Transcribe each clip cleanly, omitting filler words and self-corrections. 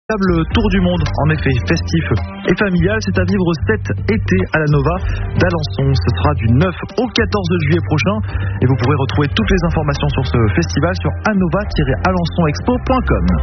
Tour du monde, en effet, festif et familial, c'est à vivre cet été à la Nova d'Alençon. Ce sera du 9 au 14 juillet prochain et vous pourrez retrouver toutes les informations sur ce festival sur anova-alençonexpo.com.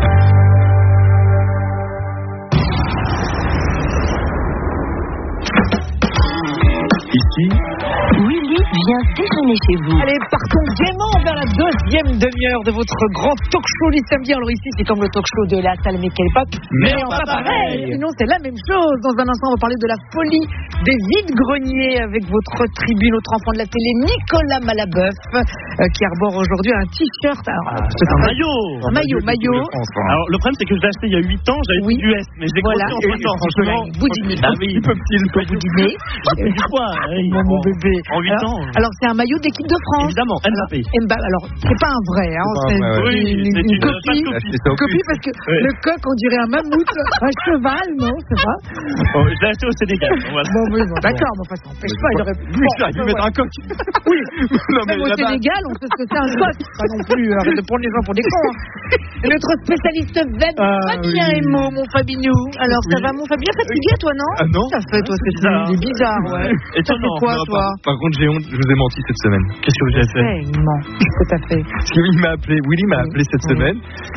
Ici, Willy vient déjeuner chez vous. Allez, partons gaiement vers la deuxième demi-heure de votre grand talk show du samedi. Alors ici, c'est comme le talk show de la Salmé Quelle Époque, mais en pas pareil. Sinon, c'est la même chose. Dans un instant, on va parler de la folie des vides-greniers avec votre tribune, notre enfant de la télé, Nicolas Malabeuf, qui arbore aujourd'hui un t-shirt. Alors, c'est un maillot. Un maillot. Alors, le problème, c'est que je l'ai acheté il y a 8 ans, j'avais plus d'US, mais je l'ai voilà. grossi en 3 ans. Boudiner. Ah oui, Boudiner. J'ai du poids. Mon bébé. En 8 ans. Alors, c'est un maillot d'équipe de France. Évidemment, Mbappé. Alors, c'est pas un vrai, hein. C'est une copie. Copie parce que le coq, on dirait un mammouth, un cheval, non, c'est pas. Oh, je l'ai acheté au Sénégal. Voilà. Bon, d'accord, mais enfin, ça n'empêche pas, il aurait pu. Il peut mettre un coq. Oui, même au Sénégal, on sait ce que c'est un coq. Pas non plus, arrête de prendre les gens pour des cons. Et notre spécialiste web, Fabien Emo, mon Fabinou. Alors, ça va, mon Fabien, fatigué, toi, non? Ah non. Ça fait, toi, c'est bizarre, ouais. Et ça fait quoi, toi? Par contre, j'ai honte, je vous ai menti cette semaine. Qu'est-ce que vous avez fait? Il ment, tout à fait. Willy m'a appelé cette semaine.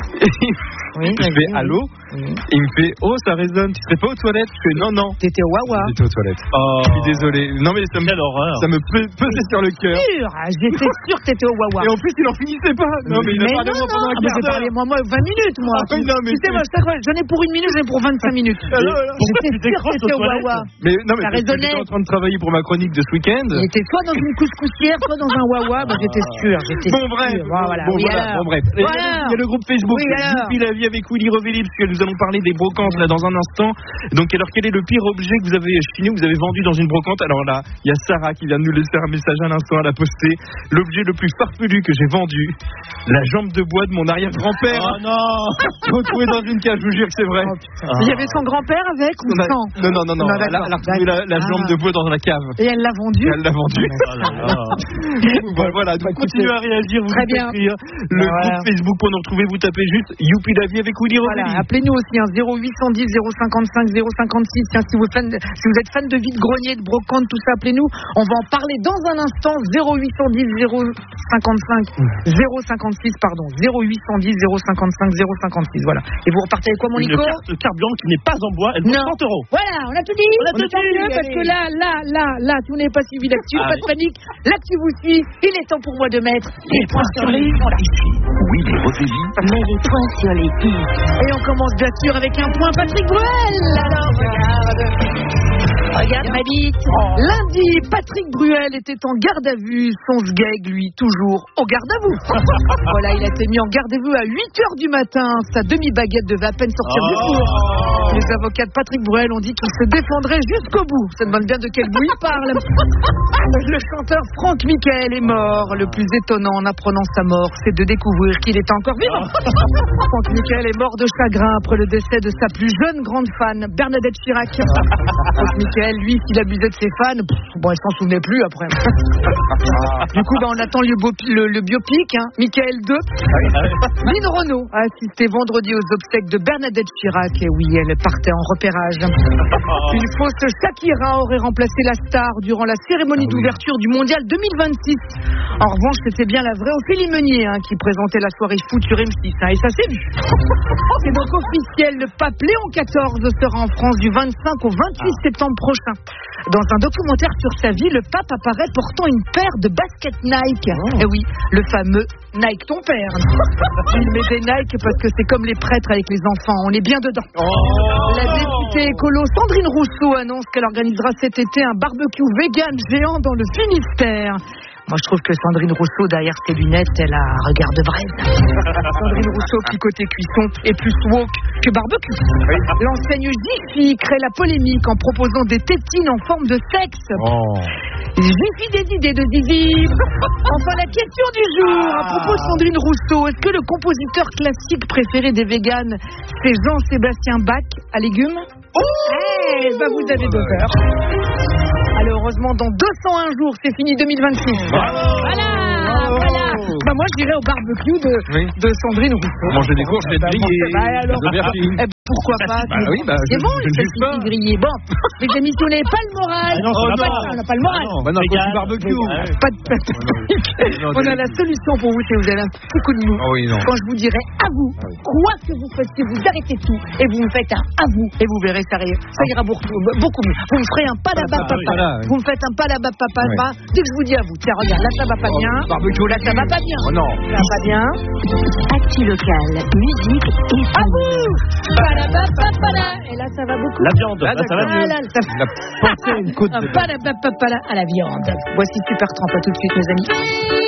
Oui, je fais allô. Et il me fait ça résonne, tu serais pas aux toilettes? Je fais non. T'étais au Wawa. J'étais aux toilettes. Je suis désolé. Non mais ça me pesait sur le cœur. J'étais sûr que t'étais au Wawa. Et en plus il en finissait pas. Non mais il a parlé moi pendant un quart d'heure. J'ai parlé moi 20 minutes moi. Tu sais moi j'en ai pour 1 minute, j'en ai pour 25 minutes. J'étais sûr que t'étais au Wawa. Mais non mais j'étais en train de travailler pour ma chronique de ce week-end. Il était soit dans une couscoussière, soit dans un Wawa. J'étais sûr. Bon bref. Il y a le groupe Facebook Youpi la vie avec Willy Revelli, parce que nous allons parler des brocantes là dans un instant. Donc alors quel est le pire objet que vous avez chiné, vous avez vendu dans une brocante? Alors là, il y a Sarah qui vient de nous laisser un message à l'instant, elle a posté l'objet le plus farfelu que j'ai vendu, la jambe de bois de mon arrière-grand-père. Oh non. Retrouvé dans une cage, je vous jure que c'est vrai. Il y avait son grand-père avec ou sans? Non. Elle a retrouvé la jambe de bois dans la cave. Et elle l'a vendue? Elle l'a vendue. Voilà, donc continuez à réagir, vous pouvez écrire le groupe Facebook pour nous retrouver, vous tapez juste Youpi la vie avec Willy Revelli. Appelez-nous aussi 0810 055 056. Tiens, si vous êtes fan de vide-grenier, de brocante, tout ça, appelez-nous. On va en parler dans un instant. 0810 055 056, pardon. 0810 055 056. Voilà. Et vous repartez avec quoi, mon Nico? Une carte carburant qui n'est pas en bois, elle vaut 30 €. Voilà, on a tout dit. Parce que là, si vous n'avez pas suivi l'actu, pas de panique. L'actu vous suit. Il est temps pour moi de mettre les points sur les i. Willy Revelli met les points sur les i. Et on commence bien sûr avec un point Patrick Bruel. Alors regarde ma bite. Lundi, Patrick Bruel était en garde à vue. Son sgeg, lui, toujours au garde à vous. Voilà, il a été mis en garde à vue à 8h du matin. Sa demi-baguette devait à peine sortir du four. Les avocats de Patrick Bruel ont dit qu'il se défendrait jusqu'au bout. Ça demande bien de quel bout il parle. Le chanteur Franck Michael est mort. Le plus étonnant en apprenant sa mort, c'est de découvrir qu'il était encore vivant. Franck Michael est mort de chagrin après le décès de sa plus jeune grande fan, Bernadette Chirac. Franck Michael, lui, s'il abusait de ses fans, elle s'en souvenait plus après. Du coup, on attend le biopic, Michael 2. Lynn Renaud a assisté vendredi aux obsèques de Bernadette Chirac. Et oui, elle partait en repérage. Une fausse Shakira aurait remplacé la star durant la cérémonie d'ouverture du Mondial 2026. En revanche, c'était bien la vraie Ophélie Meunier qui présentait la soirée foot sur M6. Et ça s'est vu. C'est donc officiel, le pape Léon XIV sera en France du 25 au 28 septembre prochain. Dans un documentaire sur sa vie, le pape apparaît portant une paire de baskets Nike. Et oui, le fameux Nike ton père. Il met des Nike parce que c'est comme les prêtres avec les enfants, on est bien dedans. La députée écolo Sandrine Rousseau annonce qu'elle organisera cet été un barbecue vegan géant dans le Finistère. Moi, je trouve que Sandrine Rousseau, derrière ses lunettes, elle a un regard de braise. Sandrine Rousseau, qui côté cuisson, est plus woke que barbecue. L'enseigne Jiffy crée la polémique en proposant des tétines en forme de sexe. Jiffy des idées de Zizi. Enfin, la question du jour, à propos de Sandrine Rousseau, est-ce que le compositeur classique préféré des véganes, c'est Jean-Sébastien Bach à légumes? Vous avez 2 heures. Alors, heureusement, dans 201 jours, c'est fini 2026. Voilà. Moi, je dirais au barbecue de Sandrine Rousseau. Manger des courges, je vais te griller. Pourquoi pas? Oui, c'est bon, les pastilles grillées. Bon, les amis, on n'avait pas le moral. Non, on n'a pas le moral. Non, du barbecue. Pas de on a la solution pour vous si vous avez un petit coup de mou. Quand je vous dirai à vous, quoi que vous fassiez, vous arrêtez tout et vous me faites un à vous. Et vous verrez, ça ira beaucoup mieux. Vous me ferez un pas là-bas, papa. Vous me faites un pas là-bas, papa. Dès que je vous dis à vous, tiens, regarde, là ça va pas bien. Barbecue, là ça va pas bien. Non. Ça va pas bien. Actu locale, musique et à vous. Et là ça va beaucoup. La viande, là ça va mieux. Pensez à une côte de à la viande. Voici Super Tramp, à tout de suite mes amis.